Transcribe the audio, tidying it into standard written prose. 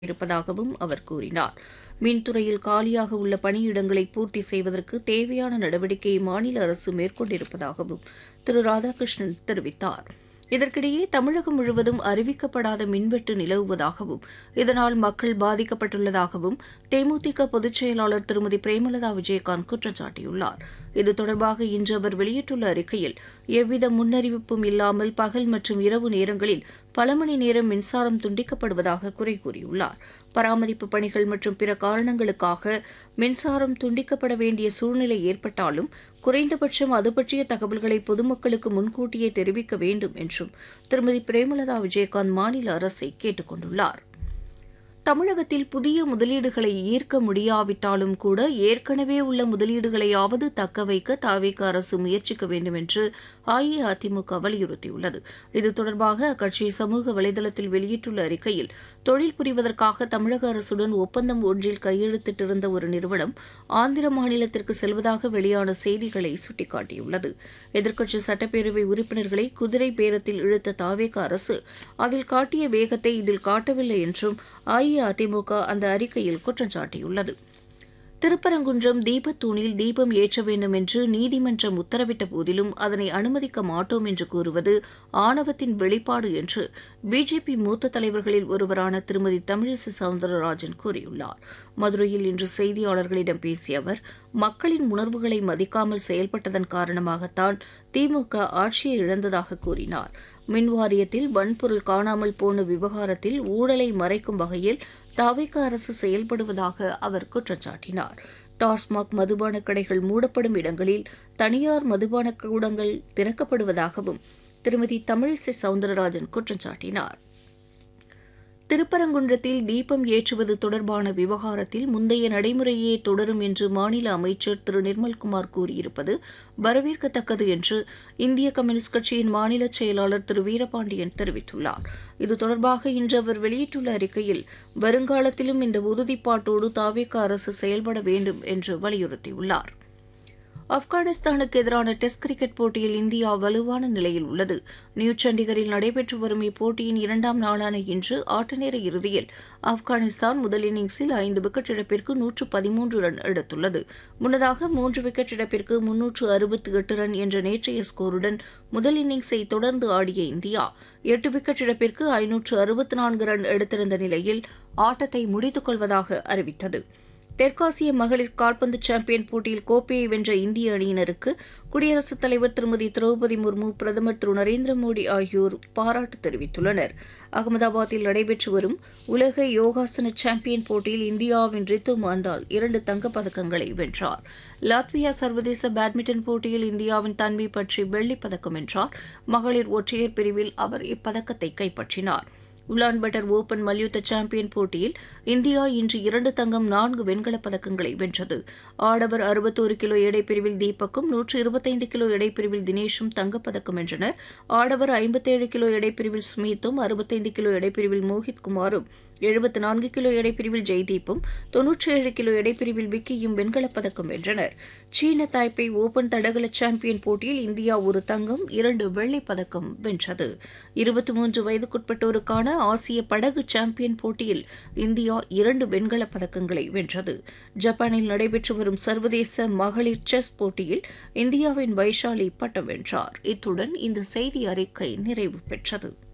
இருப்பதாகவும் அவர் கூறினார். மின்துறையில் காலியாக உள்ள பணியிடங்களை பூர்த்தி செய்வதற்கு தேவையான நடவடிக்கையை மாநில அரசு மேற்கொண்டிருப்பதாகவும் திரு ராதாகிருஷ்ணன் தெரிவித்தார். இதற்கிடையே தமிழகம் முழுவதும் அறிவிக்கப்படாத மின்வெட்டு நிலவுவதாகவும் இதனால் மக்கள் பாதிக்கப்பட்டுள்ளதாகவும் தேமுதிக பொதுச் செயலாளர் திருமதி பிரேமலதா விஜயகாந்த் குற்றம் சாட்டியுள்ளார். இது தொடர்பாக இன்று அவர் வெளியிட்டுள்ள அறிக்கையில் எவ்வித முன்னறிவிப்பும் இல்லாமல் பகல் மற்றும் இரவு நேரங்களில் பல மணி நேரம் மின்சாரம் துண்டிக்கப்படுவதாக குறை கூறியுள்ளார். பராமரிப்பு பணிகள் மற்றும் பிற காரணங்களுக்காக மின்சாரம் துண்டிக்கப்பட வேண்டிய சூழ்நிலை ஏற்பட்டாலும் குறைந்தபட்சம் அது பற்றிய தகவல்களை பொதுமக்களுக்கு முன்கூட்டியே தெரிவிக்க வேண்டும் என்றும் திருமதி பிரேமலதா விஜயகாந்த் மாநில அரசை கேட்டுக் கொண்டுள்ளார். தமிழகத்தில் புதிய முதலீடுகளை ஈர்க்க முடியாவிட்டாலும் கூட ஏற்கனவே உள்ள முதலீடுகளையாவது தக்க வைக்க தவிக அரசு முயற்சிக்க வேண்டும் என்று அஇஅதிமுக வலியுறுத்தியுள்ளது. இது தொடர்பாக அக்கட்சி சமூக வலைதளத்தில் வெளியிட்டுள்ள அறிக்கையில், தொழில் புரிவதற்காக தமிழக அரசுடன் ஒப்பந்தம் ஒன்றில் கையெழுத்திட்டிருந்த ஒரு நிறுவனம் ஆந்திர மாநிலத்திற்கு செல்வதாக வெளியான செய்திகளை சுட்டிக்காட்டியுள்ளது. எதிர்க்கட்சி சட்டப்பேரவை உறுப்பினர்களை குதிரை பேரத்தில் இழுத்த தவிக அரசு அதில் காட்டிய வேகத்தை இதில் காட்டவில்லை என்றும் அஇஅதிமுக அந்த அறிக்கையில் குற்றம் சாட்டியுள்ளது. திருப்பரங்குன்றம் தீபத்தூணில் தீபம் ஏற்ற வேண்டும் என்று நீதிமன்றம் உத்தரவிட்ட போதிலும் அதனை அனுமதிக்க மாட்டோம் என்று கூறுவது ஆணவத்தின் வெளிப்பாடு என்று பிஜேபி மூத்த தலைவர்களில் ஒருவரான திருமதி தமிழிசை சவுந்தரராஜன் கூறியுள்ளார். மதுரையில் இன்று செய்தியாளர்களிடம் பேசிய அவர், மக்களின் உணர்வுகளை மதிக்காமல் செயல்பட்டதன் காரணமாகத்தான் திமுக ஆட்சியை இழந்ததாக கூறினார். மின்வாரியத்தில் வன்பொருள் காணாமல் போன விவகாரத்தில் ஊழலை மறைக்கும் வகையில் தவிக அரசு செயல்படுவதாக அவர் குற்றம் சாட்டினார். டாஸ்மாக் மதுபான கடைகள் மூடப்படும் இடங்களில் தனியார் மதுபான கூடங்கள் திறக்கப்படுவதாகவும் திருமதி தமிழிசை சவுந்தரராஜன் குற்றம் சாட்டினார். திருப்பரங்குன்றத்தில் தீபம் ஏற்றுவது தொடர்பான விவகாரத்தில் முந்தைய நடைமுறையே தொடரும் என்று மாநில அமைச்சர் திரு நிர்மல்குமார் கூறியிருப்பது வரவேற்கத்தக்கது என்று இந்திய கம்யூனிஸ்ட் கட்சியின் மாநில செயலாளர் திரு வீரபாண்டியன் தெரிவித்துள்ளார். இது தொடர்பாக இன்று அவர் வெளியிட்டுள்ள அறிக்கையில், வருங்காலத்திலும் இந்த உறுதிப்பாட்டோடு தவிக அரசு செயல்பட வேண்டும் என்று வலியுறுத்தியுள்ளார். ஆப்கானிஸ்தானுக்கு எதிரான டெஸ்ட் கிரிக்கெட் போட்டியில் இந்தியா வலுவான நிலையில் உள்ளது. நியூ சண்டிகரில் நடைபெற்று வரும் இப்போட்டியின் இரண்டாம் நாளான இன்று ஆட்டநேர இறுதியில் ஆப்கானிஸ்தான் முதல் இன்னிங்ஸில் 5 விக்கெட் இழப்பிற்கு 113 ரன் எடுத்துள்ளது. முன்னதாக 3 விக்கெட் இழப்பிற்கு 368 ரன் என்ற நேற்றைய ஸ்கோருடன் முதல் இன்னிங்ஸை தொடர்ந்து ஆடிய இந்தியா 8 விக்கெட் இழப்பிற்கு 564 ரன் எடுத்திருந்த நிலையில் ஆட்டத்தை முடித்துக் கொள்வதாக அறிவித்தது. தெற்காசிய மகளிர் கால்பந்து சாம்பியன் போட்டியில் கோப்பையை வென்ற இந்திய அணியினருக்கு குடியரசுத் தலைவர் திருமதி திரௌபதி முர்மு, பிரதமர் திரு நரேந்திர மோடி ஆகியோர் பாராட்டு தெரிவித்துள்ளனர். அகமதாபாத்தில் நடைபெற்று வரும் உலக யோகாசன சாம்பியன் போட்டியில் இந்தியாவின் ரித்து மாண்டால் 2 தங்கப்பதக்கங்களை வென்றார். லாத்வியா சர்வதேச பேட்மிண்டன் போட்டியில் இந்தியாவின் தன்வி பற்றி வெள்ளிப் பதக்கம் வென்றார். மகளிர் ஒற்றையர் பிரிவில் அவர் இப்பதக்கத்தை கைப்பற்றினார். உலான்பட்டர் ஓபன் மல்யுத்த சாம்பியன் போட்டியில் இந்தியா இன்று 2 தங்கம் 4 வெண்கலப் பதக்கங்களை வென்றது. ஆடவர் 61 கிலோ எடைப்பிரிவில் தீபக்கும் 125 கிலோ எடைப்பிரிவில் தினேஷும் தங்கப்பதக்கம் வென்றனர். ஆடவர் 57 கிலோ எடைப்பிரிவில் சுமீத்தும் 65 கிலோ எடைப்பிரிவில் மோஹித் குமாரும் 74 கிலோ எடைப்பிரிவில் ஜெய்தீப்பும் 97 கிலோ எடைப்பிரிவில் விக்கியும் வெண்கலப் பதக்கம் வென்றனர். சீன தாய்பே ஓபன் தடகள சாம்பியன் போட்டியில் இந்தியா 1 தங்கம் 2 வெள்ளிப் பதக்கம் வென்றது. 23 வயதுக்குட்பட்டோருக்கான ஆசிய படகு சாம்பியன் போட்டியில் இந்தியா 2 வெண்கலப் பதக்கங்களை வென்றது. ஜப்பானில் நடைபெற்று வரும் சர்வதேச மகளிர் செஸ் போட்டியில் இந்தியாவின் வைஷாலி பட்டம் வென்றார். இத்துடன் இந்த செய்தி அறிக்கை நிறைவு பெற்றது.